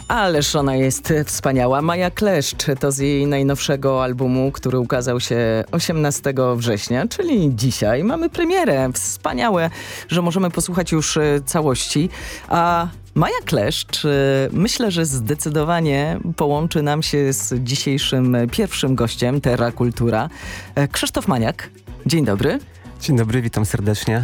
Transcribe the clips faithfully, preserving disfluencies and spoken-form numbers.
Ależ ona jest wspaniała. Maja Kleszcz to z jej najnowszego albumu, który ukazał się osiemnastego września, czyli dzisiaj. Mamy premierę. Wspaniałe, że możemy posłuchać już całości. A Maja Kleszcz, myślę, że zdecydowanie połączy nam się z dzisiejszym pierwszym gościem Terra Kultura. Krzysztof Maniak. Dzień dobry. Dzień dobry, witam serdecznie.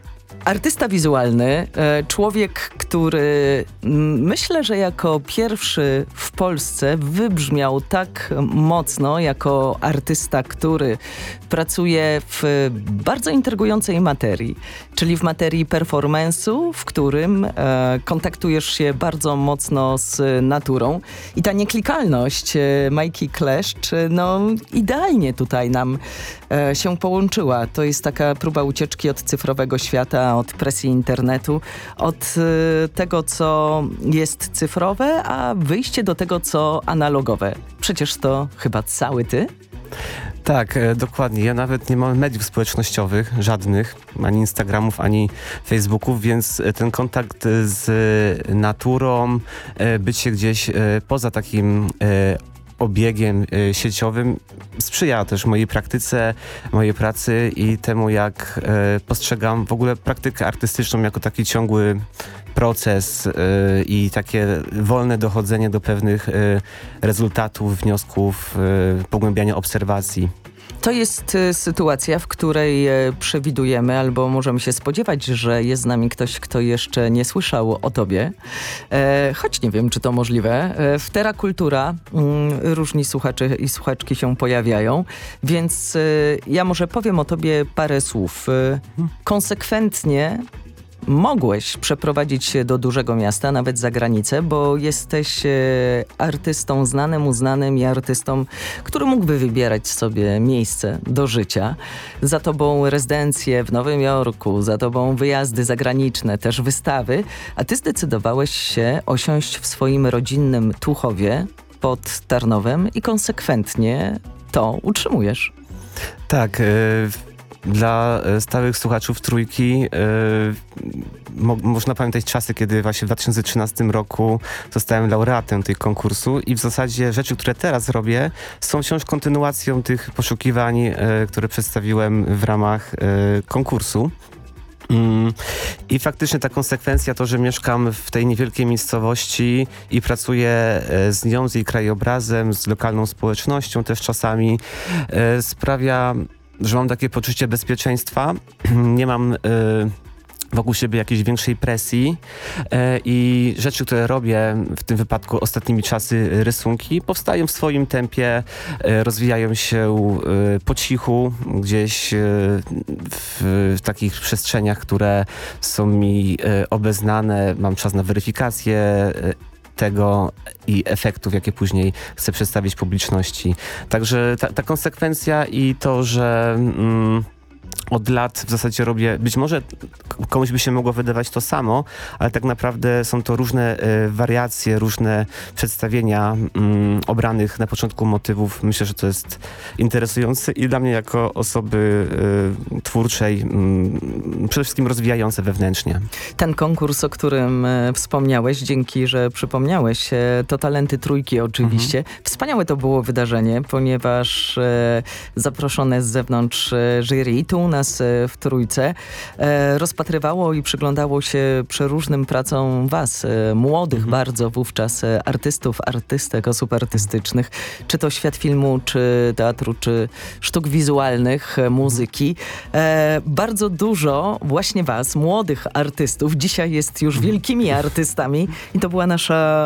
Artysta wizualny, człowiek, który myślę, że jako pierwszy w Polsce wybrzmiał tak mocno jako artysta, który pracuje w bardzo intrygującej materii, czyli w materii performance'u, w którym e, kontaktujesz się bardzo mocno z naturą. I ta nieklikalność e, Majki Kleszcz, no idealnie tutaj nam e, się połączyła. To jest taka próba ucieczki od cyfrowego świata, od presji internetu, od e, tego, co jest cyfrowe, a wyjście do tego, co analogowe. Przecież to chyba cały ty? Tak, e, dokładnie. Ja nawet nie mam mediów społecznościowych, żadnych, ani Instagramów, ani Facebooków, więc ten kontakt z naturą, e, bycie gdzieś e, poza takim e, obiegiem e, sieciowym sprzyja też mojej praktyce, mojej pracy i temu, jak e, postrzegam w ogóle praktykę artystyczną jako taki ciągły proces y, i takie wolne dochodzenie do pewnych y, rezultatów, wniosków, y, pogłębiania obserwacji. To jest y, sytuacja, w której y, przewidujemy albo możemy się spodziewać, że jest z nami ktoś, kto jeszcze nie słyszał o tobie. E, choć nie wiem, czy to możliwe. E, w Terra Kultura y, różni słuchacze i słuchaczki się pojawiają, więc y, ja może powiem o tobie parę słów. Y, konsekwentnie mogłeś przeprowadzić się do dużego miasta, nawet za granicę, bo jesteś e, artystą znanym, uznanym i artystą, który mógłby wybierać sobie miejsce do życia. Za tobą rezydencje w Nowym Jorku, za tobą wyjazdy zagraniczne, też wystawy, a ty zdecydowałeś się osiąść w swoim rodzinnym Tuchowie pod Tarnowem i konsekwentnie to utrzymujesz. Tak, y- Dla stałych słuchaczów Trójki yy, mo- można pamiętać czasy, kiedy właśnie w dwa tysiące trzynastym roku zostałem laureatem tych konkursu i w zasadzie rzeczy, które teraz robię, są wciąż kontynuacją tych poszukiwań, yy, które przedstawiłem w ramach yy, konkursu. Mm. I faktycznie ta konsekwencja, to, że mieszkam w tej niewielkiej miejscowości i pracuję z nią, z jej krajobrazem, z lokalną społecznością też czasami, yy, sprawia, że mam takie poczucie bezpieczeństwa, nie mam y, wokół siebie jakiejś większej presji y, i rzeczy, które robię, w tym wypadku ostatnimi czasy rysunki, powstają w swoim tempie, y, rozwijają się y, po cichu, gdzieś y, w, w takich przestrzeniach, które są mi y, obeznane, mam czas na weryfikację y, tego i efektów, jakie później chcę przedstawić publiczności. Także ta, ta konsekwencja i to, że mm, od lat w zasadzie robię, być może komuś by się mogło wydawać to samo, ale tak naprawdę są to różne y, wariacje, różne przedstawienia y, obranych na początku motywów. Myślę, że to jest interesujące i dla mnie jako osoby y, twórczej y, przede wszystkim rozwijające wewnętrznie. Ten konkurs, o którym e, wspomniałeś, dzięki, że przypomniałeś, e, to Talenty Trójki oczywiście. Mhm. Wspaniałe to było wydarzenie, ponieważ e, zaproszone z zewnątrz e, jury, tu u nas e, w Trójce, e, rozpatrywało i przyglądało się przeróżnym pracom was, e, młodych mhm. bardzo wówczas e, artystów, artystek, osób artystycznych, czy to świat filmu, czy teatru, czy sztuk wizualnych, e, muzyki. E, bardzo dużo właśnie was, młodych artystów, dzisiaj jest już wielkimi artystami i to była nasza